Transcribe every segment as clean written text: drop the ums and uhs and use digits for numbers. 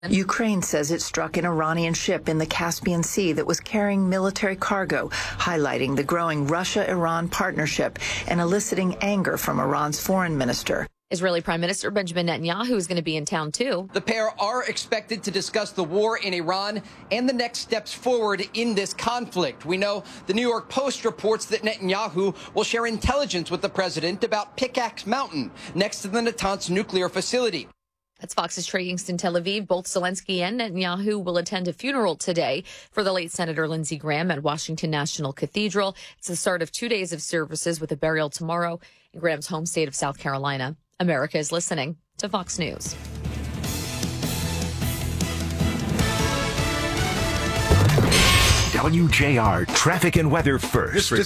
Ukraine says it struck an Iranian ship in the Caspian Sea that was carrying military cargo, highlighting the growing Russia-Iran partnership and eliciting anger from Iran's foreign minister. Israeli Prime Minister Benjamin Netanyahu is going to be in town, too. The pair are expected to discuss the war in Iran and the next steps forward in this conflict. We know the New York Post reports that Netanyahu will share intelligence with the president about Pickaxe Mountain, next to the Natanz nuclear facility. That's Fox's Trey Yingst in Tel Aviv. Both Zelensky and Netanyahu will attend a funeral today for the late Senator Lindsey Graham at Washington National Cathedral. It's the start of 2 days of services with a burial tomorrow in Graham's home state of South Carolina. America is listening to Fox News. WJR Traffic and Weather First. This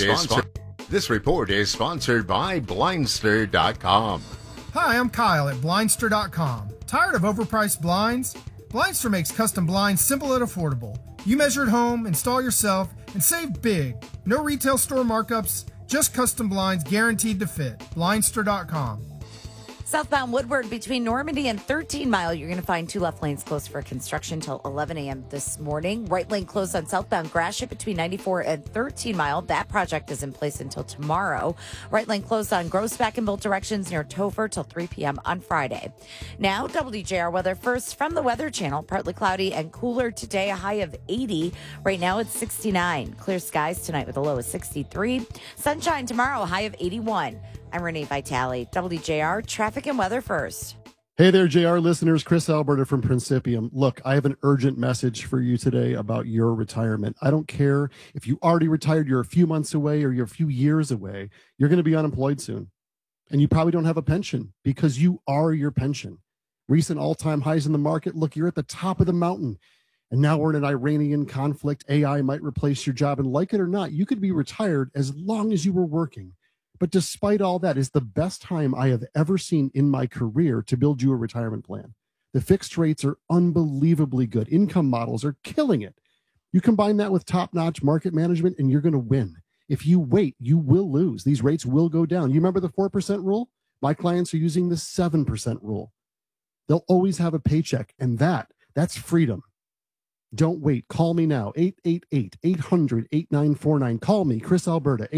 report is sponsored by Blindster.com. Hi, I'm Kyle at Blindster.com. Tired of overpriced blinds? Blindster makes custom blinds simple and affordable. You measure at home, install yourself, and save big. No retail store markups, just custom blinds guaranteed to fit. Blindster.com. Southbound Woodward between Normandy and 13 Mile. You're going to find 2 left lanes closed for construction till 11 a.m. this morning. Right lane closed on southbound Gratiot between 94 and 13 Mile. That project is in place until tomorrow. Right lane closed on Grossback in both directions near Topher till 3 p.m. on Friday. Now, WJR weather first from the Weather Channel. Partly cloudy and cooler today, a high of 80. Right now it's 69. Clear skies tonight with a low of 63. Sunshine tomorrow, a high of 81. I'm Renee Vitale, WJR Traffic and Weather First. Hey there, JR listeners. Chris Alberta from Principium. Look, I have an urgent message for you today about your retirement. I don't care if you already retired, you're a few months away, or you're a few years away. You're going to be unemployed soon. And you probably don't have a pension because you are your pension. Recent all-time highs in the market. Look, you're at the top of the mountain. And now we're in an Iranian conflict. AI might replace your job. And like it or not, you could be retired as long as you were working. But despite all that, it's the best time I have ever seen in my career to build you a retirement plan. The fixed rates are unbelievably good. Income models are killing it. You combine that with top-notch market management, and you're going to win. If you wait, you will lose. These rates will go down. You remember the 4% rule? My clients are using the 7% rule. They'll always have a paycheck, and that's freedom. Don't wait. Call me now, 888-800-8949. Call me, Chris Alberta,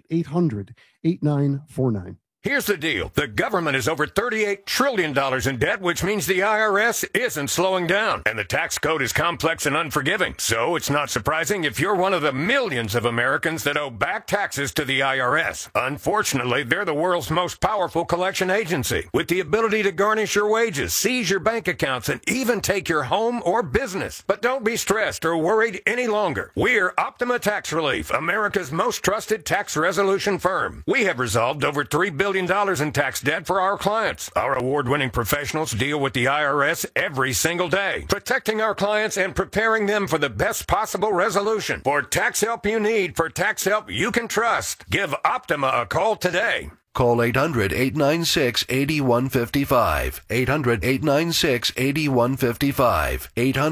888-800-8949. Here's the deal. The government is over $38 trillion in debt, which means the IRS isn't slowing down. And the tax code is complex and unforgiving. So it's not surprising if you're one of the millions of Americans that owe back taxes to the IRS. Unfortunately, they're the world's most powerful collection agency, with the ability to garnish your wages, seize your bank accounts, and even take your home or business. But don't be stressed or worried any longer. We're Optima Tax Relief, America's most trusted tax resolution firm. We have resolved over $3 billion in tax debt for our clients. Our award-winning professionals deal with the IRS every single day, protecting our clients and preparing them for the best possible resolution. For tax help you need, for tax help you can trust, give Optima a call today. Call 800-896-8155. 800-896-8155.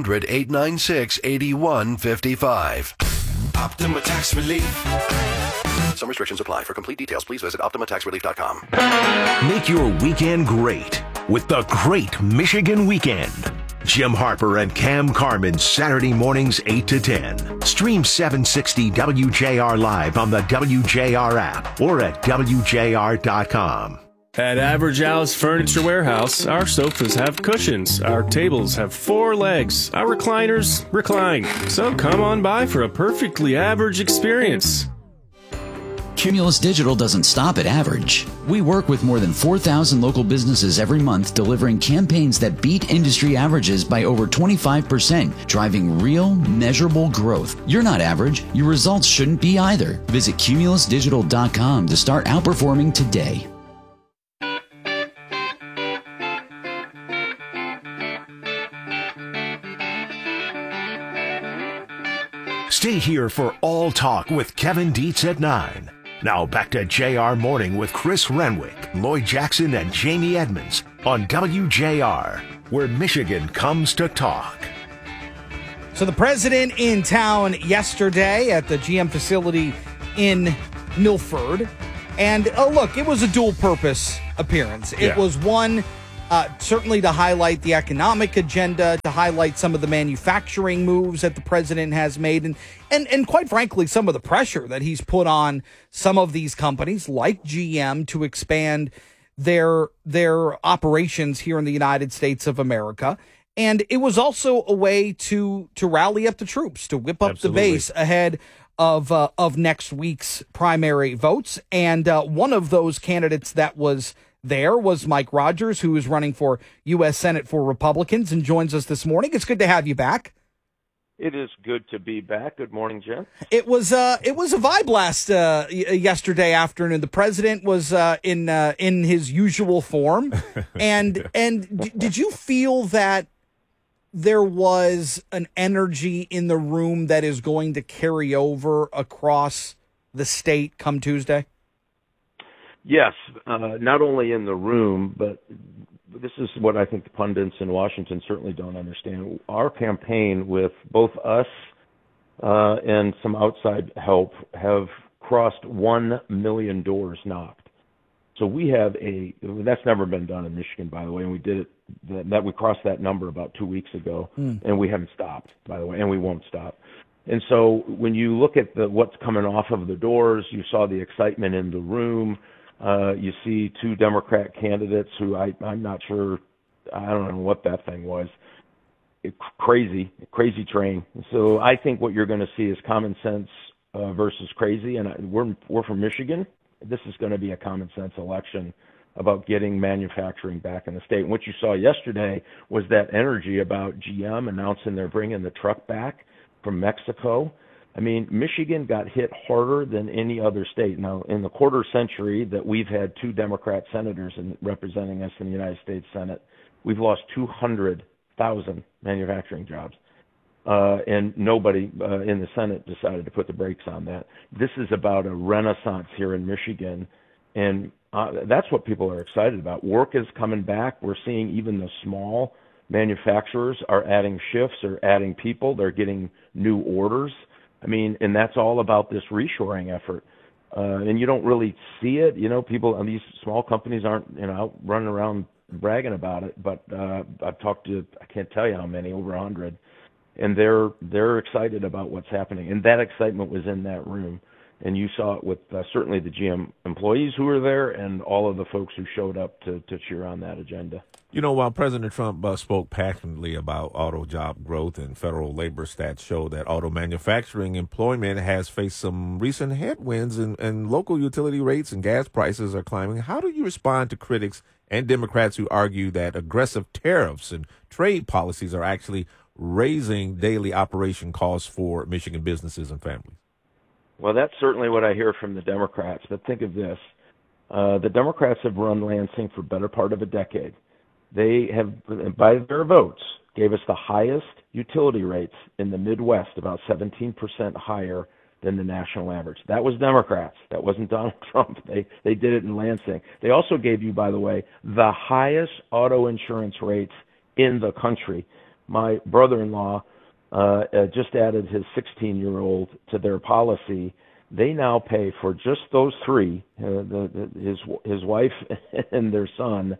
800-896-8155. Optima Tax Relief. Some restrictions apply. For complete details, please visit OptimaTaxRelief.com. Make your weekend great with the Great Michigan Weekend. Jim Harper and Cam Carmen, Saturday mornings 8 to 10. Stream 760 WJR live on the WJR app or at WJR.com. At Average Alice Furniture Warehouse, our sofas have cushions, our tables have 4 legs, our recliners recline. So come on by for a perfectly average experience. Cumulus Digital doesn't stop at average. We work with more than 4,000 local businesses every month, delivering campaigns that beat industry averages by over 25%, driving real, measurable growth. You're not average. Your results shouldn't be either. Visit cumulusdigital.com to start outperforming today. Stay here for All Talk with Kevin Dietz at 9. Now back to JR Morning with Chris Renwick, Lloyd Jackson, and Jamie Edmonds on WJR, where Michigan comes to talk. So the president in town yesterday at the GM facility in Milford. And look, it was a dual purpose appearance. It was one certainly to highlight the economic agenda, to highlight some of the manufacturing moves that the president has made, and quite frankly, some of the pressure that he's put on some of these companies like GM to expand their operations here in the United States of America. And it was also a way to rally up the troops, to whip up the base ahead of next week's primary votes. And one of those candidates that was there was Mike Rogers, who is running for U.S. Senate for Republicans and joins us this morning. It's good to have you back. It is good to be back. Good morning, Jen. It was a vibe blast yesterday afternoon. The president was in his usual form, and did you feel that there was an energy in the room that is going to carry over across the state come Tuesday? Yes, not only in the room, but this is what I think the pundits in Washington certainly don't understand. Our campaign, with both us and some outside help, have crossed 1 million doors knocked. So we have that's never been done in Michigan, by the way, and we did it, we crossed that number about 2 weeks ago, and we haven't stopped, by the way, and we won't stop. And so when you look at what's coming off of the doors, you saw the excitement in the room. You see 2 Democrat candidates who I'm not sure, I don't know what that thing was. Crazy train. So I think what you're going to see is common sense versus crazy. And we're from Michigan. This is going to be a common sense election about getting manufacturing back in the state. And what you saw yesterday was that energy about GM announcing they're bringing the truck back from Mexico. I mean, Michigan got hit harder than any other state. Now, in the quarter century that we've had 2 Democrat senators representing us in the United States Senate, we've lost 200,000 manufacturing jobs. And nobody in the Senate decided to put the brakes on that. This is about a renaissance here in Michigan, and that's what people are excited about. Work is coming back. We're seeing even the small manufacturers are adding shifts or adding people. They're getting new orders. I mean, and that's all about this reshoring effort. And you don't really see it. You know, people, these small companies aren't, out running around bragging about it. But I've talked to, I can't tell you how many, over 100. And they're excited about what's happening. And that excitement was in that room. And you saw it with certainly the GM employees who were there and all of the folks who showed up to cheer on that agenda. While President Trump spoke passionately about auto job growth, and federal labor stats show that auto manufacturing employment has faced some recent headwinds, and local utility rates and gas prices are climbing, how do you respond to critics and Democrats who argue that aggressive tariffs and trade policies are actually raising daily operation costs for Michigan businesses and families? Well, that's certainly what I hear from the Democrats. But think of this. The Democrats have run Lansing for the better part of a decade. They have, by their votes, gave us the highest utility rates in the Midwest, about 17% higher than the national average. That was Democrats. That wasn't Donald Trump. They did it in Lansing. They also gave you, by the way, the highest auto insurance rates in the country. My brother-in-law just added his 16-year-old to their policy. They now pay for just those 3, his wife and their son,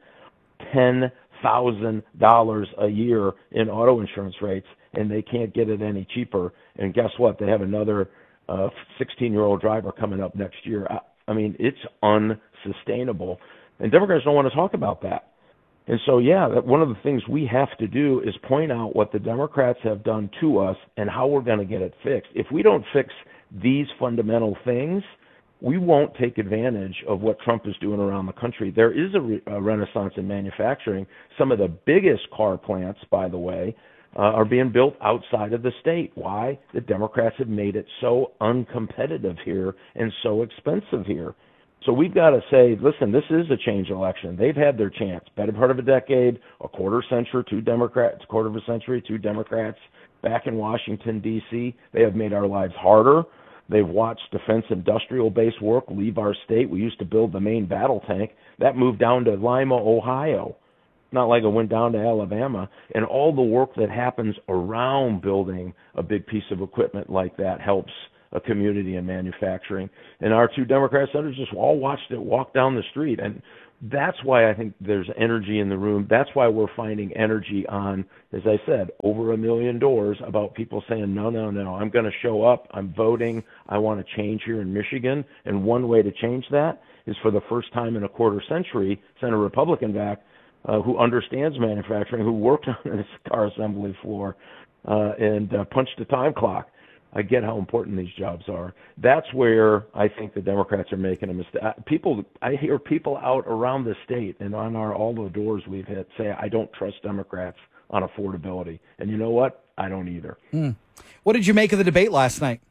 $10,000 a year in auto insurance rates, and they can't get it any cheaper. And guess what? They have another 16-year-old driver coming up next year. I mean, it's unsustainable. And Democrats don't want to talk about that. And so, one of the things we have to do is point out what the Democrats have done to us and how we're going to get it fixed. If we don't fix these fundamental things, we won't take advantage of what Trump is doing around the country. There is a renaissance in manufacturing. Some of the biggest car plants, by the way, are being built outside of the state. Why? The Democrats have made it so uncompetitive here and so expensive here. So we've got to say, listen, this is a change election. They've had their chance. Better part of a decade, a quarter century, 2 Democrats, quarter of a century, 2 Democrats back in Washington, D.C. They have made our lives harder. They've watched defense industrial base work leave our state. We used to build the main battle tank. That moved down to Lima, Ohio. Not like it went down to Alabama. And all the work that happens around building a big piece of equipment like that helps a community in manufacturing. And our 2 Democrat senators just all watched it walk down the street. And that's why I think there's energy in the room. That's why we're finding energy on, as I said, over 1 million doors about people saying, no, I'm going to show up. I'm voting. I want to change here in Michigan. And one way to change that is, for the first time in a quarter century, send a Republican back who understands manufacturing, who worked on this car assembly floor and punched a time clock. I get how important these jobs are. That's where I think the Democrats are making a mistake. I hear people out around the state and on all the doors we've hit say, I don't trust Democrats on affordability. And you know what? I don't either. What did you make of the debate last night?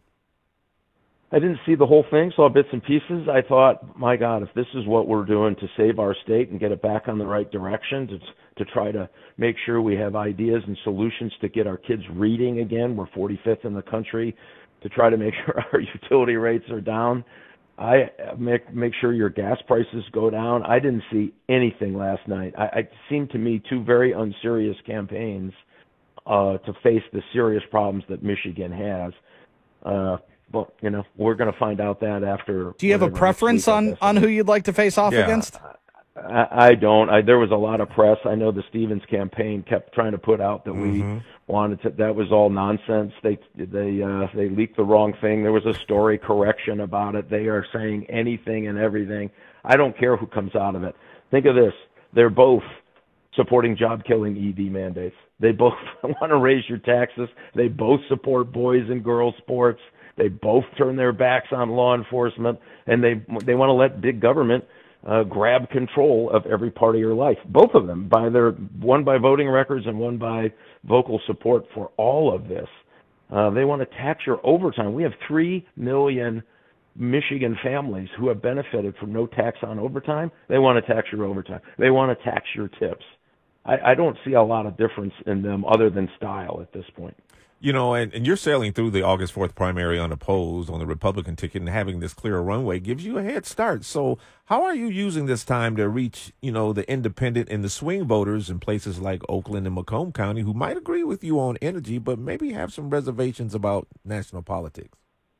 I didn't see the whole thing, saw bits and pieces. I thought, my God, if this is what we're doing to save our state and get it back on the right direction, to try to make sure we have ideas and solutions to get our kids reading again. We're 45th in the country. To try to make sure our utility rates are down. I make sure your gas prices go down. I didn't see anything last night. It seemed to me two very unserious campaigns to face the serious problems that Michigan has. But, we're going to find out that after. Do you have a preference on who you'd like to face off against? I don't. There was a lot of press. I know the Stevens campaign kept trying to put out that we wanted to. That was all nonsense. They leaked the wrong thing. There was a story correction about it. They are saying anything and everything. I don't care who comes out of it. Think of this. They're both supporting job-killing EV mandates. They both want to raise your taxes. They both support boys and girls sports. They both turn their backs on law enforcement, and they want to let big government grab control of every part of your life. Both of them, one by voting records and one by vocal support for all of this. They want to tax your overtime. We have 3 million Michigan families who have benefited from no tax on overtime. They want to tax your overtime. They want to tax your tips. I don't see a lot of difference in them other than style at this point. And you're sailing through the August 4th primary unopposed on the Republican ticket, and having this clear runway gives you a head start. So how are you using this time to reach, the independent and the swing voters in places like Oakland and Macomb County who might agree with you on energy, but maybe have some reservations about national politics?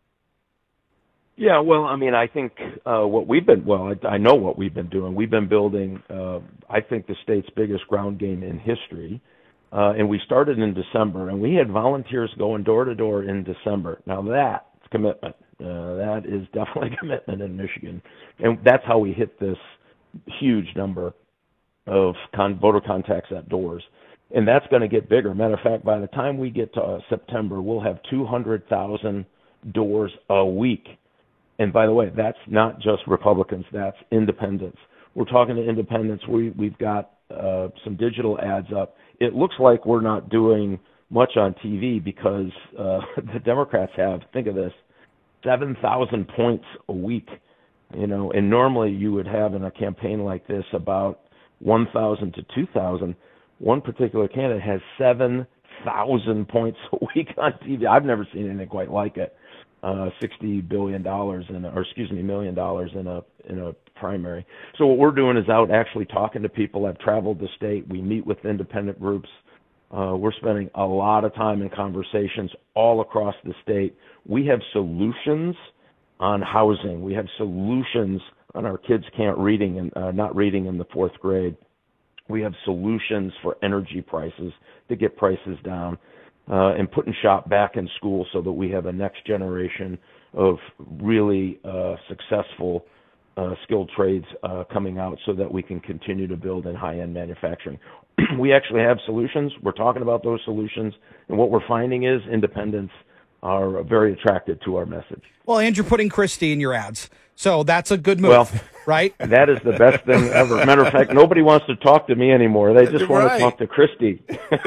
Yeah, well, I think I know what we've been doing. We've been building, I think, the state's biggest ground game in history. And we started in December, and we had volunteers going door to door in December. Now that's commitment. That is definitely commitment in Michigan. And that's how we hit this huge number of voter contacts at doors. And that's going to get bigger. Matter of fact, by the time we get to September, we'll have 200,000 doors a week. And by the way, that's not just Republicans, that's independents. We're talking to independents. We've got some digital ads up. It looks like we're not doing much on TV because the Democrats have, think of this, 7,000 points a week, and normally you would have in a campaign like this about 1,000 to 2,000. One particular candidate has 7,000 points a week on TV. I've never seen anything quite like it. $60 billion million in a primary. So what we're doing is out actually talking to people. I've traveled the state. We meet with independent groups. We're spending a lot of time in conversations all across the state. We have solutions on housing. We have solutions on our kids not reading in the 4th grade. We have solutions for energy prices to get prices down. And putting SHOP back in school so that we have a next generation of really successful skilled trades coming out so that we can continue to build in high-end manufacturing. We actually have solutions. We're talking about those solutions. And what we're finding is independents are very attracted to our message. Well, and you're putting Christie in your ads. So that's a good move, right? That is the best thing ever. Matter of fact, nobody wants to talk to me anymore. They just want to talk to Christie.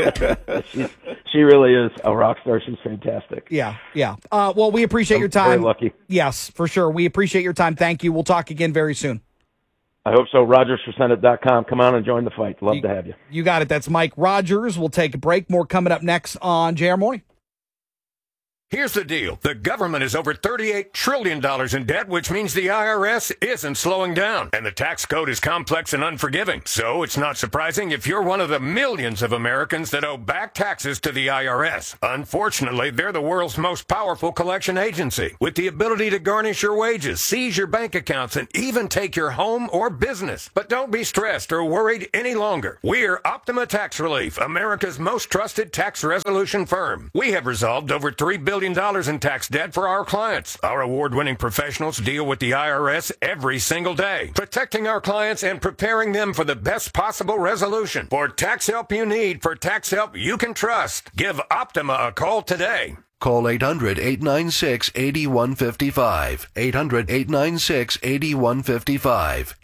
She really is a rock star. She's fantastic. Yeah. Well, we appreciate your time. Very lucky. Yes, for sure. We appreciate your time. Thank you. We'll talk again very soon. I hope so. RogersForSenate.com. Come on and join the fight. Love to have you. You got it. That's Mike Rogers. We'll take a break. More coming up next on JR Morning. Here's the deal. The government is over $38 trillion in debt, which means the IRS isn't slowing down. And the tax code is complex and unforgiving. So it's not surprising if you're one of the millions of Americans that owe back taxes to the IRS. Unfortunately, they're the world's most powerful collection agency, with the ability to garnish your wages, seize your bank accounts, and even take your home or business. But don't be stressed or worried any longer. We're Optima Tax Relief, America's most trusted tax resolution firm. We have resolved over $3 billion in tax debt for our clients. Our award-winning professionals deal with the IRS every single day, protecting our clients and preparing them for the best possible resolution. For tax help you need, for tax help you can trust, give Optima a call today. Call 800-896-8155. 800-896-8155.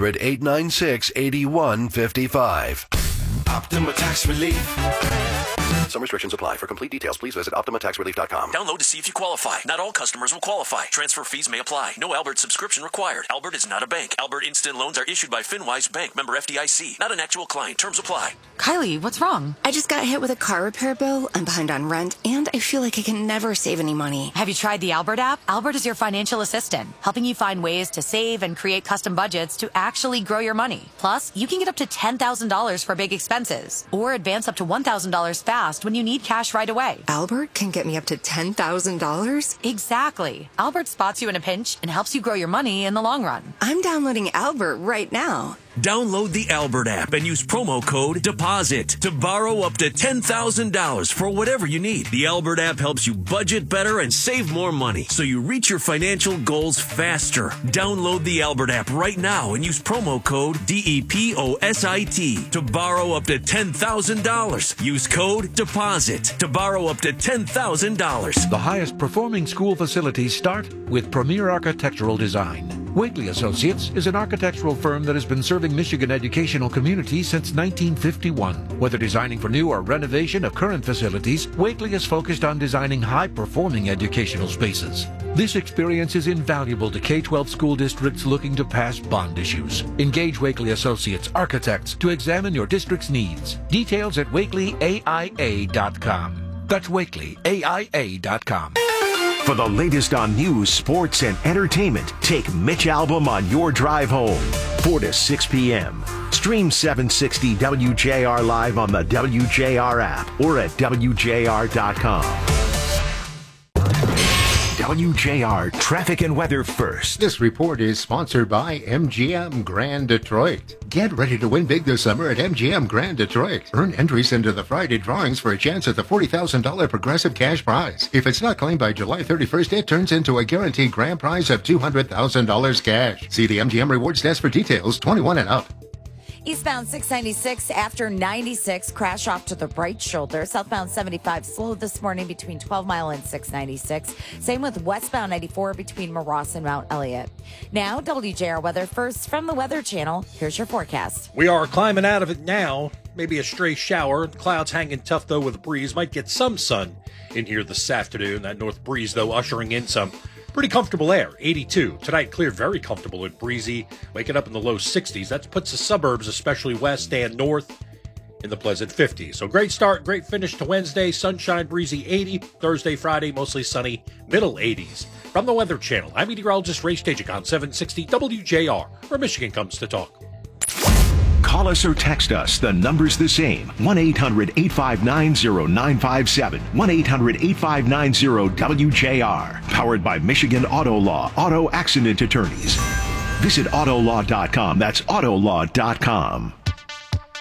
800-896-8155. Optima Tax Relief. Some restrictions apply. For complete details, please visit OptimaTaxRelief.com. Download to see if you qualify. Not all customers will qualify. Transfer fees may apply. No Albert subscription required. Albert is not a bank. Albert Instant Loans are issued by FinWise Bank, member FDIC. Not an actual client. Terms apply. Kylie, what's wrong? I just got hit with a car repair bill. I'm behind on rent, and I feel like I can never save any money. Have you tried the Albert app? Albert is your financial assistant, helping you find ways to save and create custom budgets to actually grow your money. Plus, you can get up to $10,000 for big expenses, or advance up to $1,000 fast when you need cash right away. Albert can get me up to $10,000? Exactly. Albert spots you in a pinch and helps you grow your money in the long run. I'm downloading Albert right now. Download the Albert app and use promo code DEPOSIT to borrow up to $10,000 for whatever you need. The Albert app helps you budget better and save more money so you reach your financial goals faster. Download the Albert app right now and use promo code DEPOSIT to borrow up to $10,000. Use code DEPOSIT to borrow up to $10,000. The highest performing school facilities start with Premier Architectural Design. Wakely Associates is an architectural firm that has been serving Michigan educational communities since 1951. Whether designing for new or renovation of current facilities, Wakely is focused on designing high-performing educational spaces. This experience is invaluable to K-12 school districts looking to pass bond issues. Engage Wakely Associates architects to examine your district's needs. Details at wakelyaia.com. That's wakelyaia.com. For the latest on news, sports, and entertainment, take Mitch Albom on your drive home, 4 to 6 p.m. Stream 760 WJR live on the WJR app or at WJR.com. WJR Traffic and Weather First. This report is sponsored by MGM Grand Detroit. Get ready to win big this summer at MGM Grand Detroit. Earn entries into the Friday drawings for a chance at the $40,000 Progressive cash prize. If it's not claimed by July 31st, it turns into a guaranteed grand prize of $200,000 cash. See the MGM Rewards desk for details. 21 and up. Eastbound 696 after 96, crash off to the right shoulder. Southbound 75 slow this morning between 12 Mile and 696. Same with westbound 94 between Moross and Mount Elliott. Now, WJR Weather First from the Weather Channel. Here's your forecast. We are climbing out of it now. Maybe a stray shower. Clouds hanging tough, though, with a breeze. Might get some sun in here this afternoon. That north breeze, though, ushering in some pretty comfortable air. 82. Tonight, clear, very comfortable and breezy. Waking up in the low 60s. That puts the suburbs, especially west and north, in the pleasant 50s. So great start, great finish to Wednesday. Sunshine, breezy 80. Thursday, Friday, mostly sunny, middle 80s. From the Weather Channel, I'm meteorologist Ray Stagik on 760 WJR, where Michigan comes to talk. Call us or text us. The number's the same. 1-800-859-0957. 1-800-859-WJR. Powered by Michigan Auto Law. Auto Accident Attorneys. Visit Autolaw.com. That's Autolaw.com.